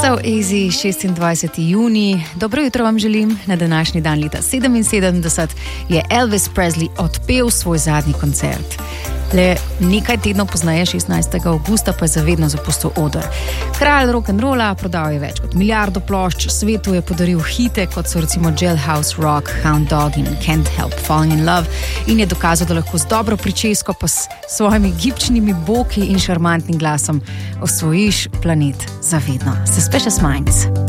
So easy, 26. junij. Dobro jutro vam želim. Na današnji dan leta 77 je Elvis Presley odpel svoj zadnji koncert. Le nekaj tednov pozneje, 16. avgusta, pa je zavedno zapustil oder. Kralj rock'n'rolla, prodal je več kot milijardo plošč, svetu je podaril hite, kot so recimo Jailhouse Rock, Hound Dog in Can't Help Falling in Love, in je dokazal, da lahko z dobro pričesko pa s svojimi gibčnimi boki in šarmantnim glasom osvojiš planet zavedno. Suspicious Minds.